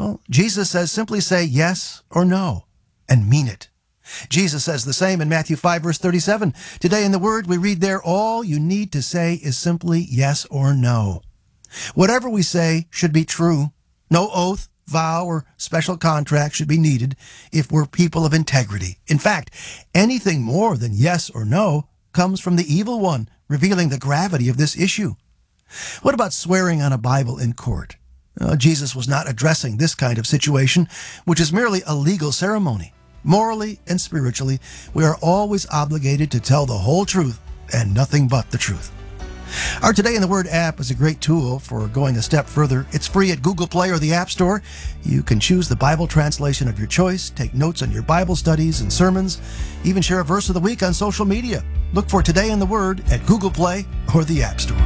Well, Jesus says simply say yes or no and mean it. Jesus says the same in Matthew 5, verse 37. Today in the Word, we read there, all you need to say is simply yes or no. Whatever we say should be true. No oath, vow, or special contract should be needed if we're people of integrity. In fact, anything more than yes or no comes from the evil one, revealing the gravity of this issue. What about swearing on a Bible in court? Jesus was not addressing this kind of situation, which is merely a legal ceremony. Morally and spiritually, we are always obligated to tell the whole truth and nothing but the truth. Our Today in the Word app is a great tool for going a step further. It's free at Google Play or the App Store. You can choose the Bible translation of your choice, take notes on your Bible studies and sermons, even share a verse of the week on social media. Look for Today in the Word at Google Play or the App Store.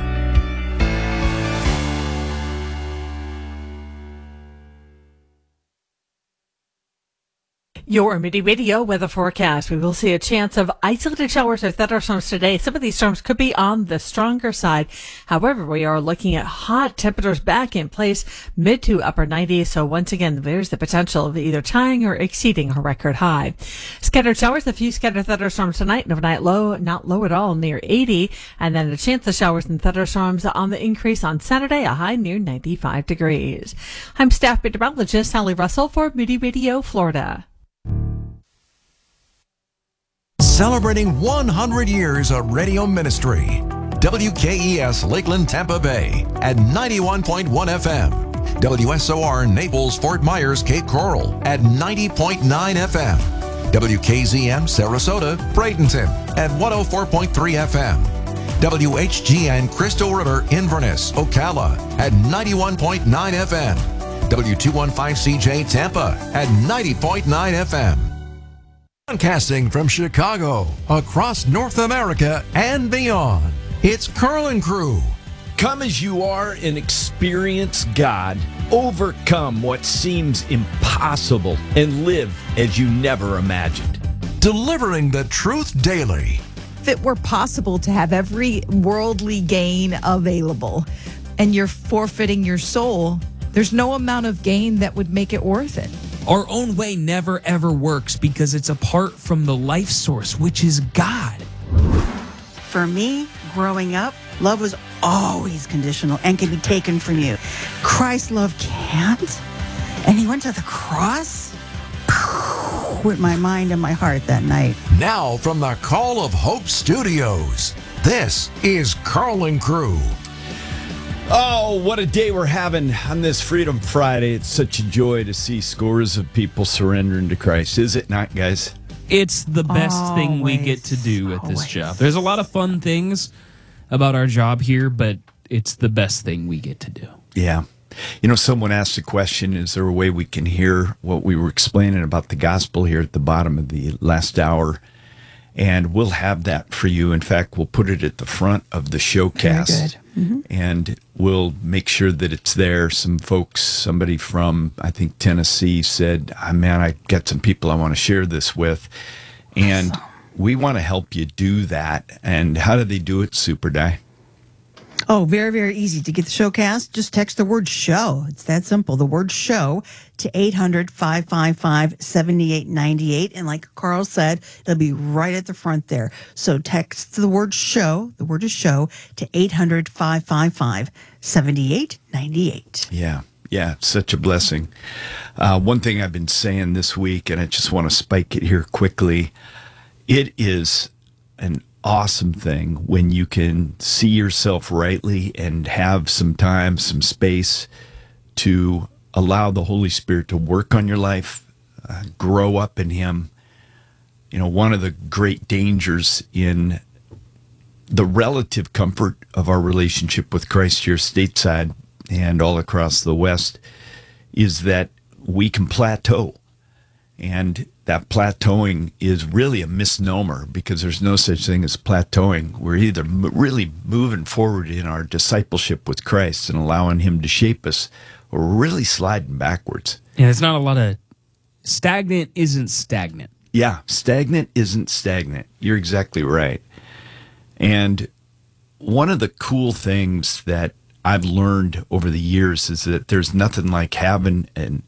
Your Midi Radio weather forecast. We will see a chance of isolated showers or thunderstorms today. Some of these storms could be on the stronger side. However, we are looking at hot temperatures back in place, mid to upper 90s. So once again, there's the potential of either tying or exceeding a record high. Scattered showers, a few scattered thunderstorms tonight. An overnight low, not low at all, near 80. And then a chance of showers and thunderstorms on the increase on Saturday, a high near 95 degrees. I'm staff meteorologist Sally Russell for Midi Radio, Florida. Celebrating 100 years of radio ministry. WKES Lakeland, Tampa Bay at 91.1 FM. WSOR Naples, Fort Myers, Cape Coral at 90.9 FM. WKZM Sarasota, Bradenton at 104.3 FM. WHGN Crystal River, Inverness, Ocala at 91.9 FM. W215CJ Tampa at 90.9 FM. Broadcasting from Chicago, across North America and beyond, it's Carl and Crew. Come as you are and experience God. Overcome what seems impossible and live as you never imagined. Delivering the truth daily. If it were possible to have every worldly gain available and you're forfeiting your soul, there's no amount of gain that would make it worth it. Our own way never ever works because it's apart from the life source, which is God. For me, growing up, love was always conditional and can be taken from you. Christ's love can't. And he went to the cross with my mind and my heart that night. Now from the Call of Hope Studios, this is Carl and Crew. Oh, what a day we're having on this Freedom Friday. It's such a joy to see scores of people surrendering to Christ. Is it not, guys? It's the best thing we get to do at this job. There's a lot of fun things about our job here, but it's the best thing we get to do. Yeah. You know, someone asked the question, is there a way we can hear what we were explaining about the gospel here at the bottom of the last hour? And we'll have that for you. In fact, we'll put it at the front of the showcast. Very good. Mm-hmm. And we'll make sure that it's there. Some folks, somebody from, I think, Tennessee said, man, I got some people I want to share this with. And we want to help you do that. And how do they do it, Super Di? Oh, very, very easy. To get the showcast, just text the word show. It's that simple. The word show to 800-555-7898. And like Carl said, it'll be right at the front there. So text the word show, the word is show, to 800-555-7898. Yeah. Yeah, it's such a blessing. One thing I've been saying this week, and I just want to spike it here quickly, it is an awesome thing when you can see yourself rightly and have some time, some space to allow the Holy Spirit to work on your life, grow up in Him. You know, one of the great dangers in the relative comfort of our relationship with Christ here stateside and all across the West is that we can plateau. And that plateauing is really a misnomer because there's no such thing as plateauing. We're either really moving forward in our discipleship with Christ and allowing Him to shape us, or we're really sliding backwards. Yeah, there's not a lot of stagnant isn't stagnant. Yeah, stagnant isn't stagnant. You're exactly right. And one of the cool things that I've learned over the years is that there's nothing like having an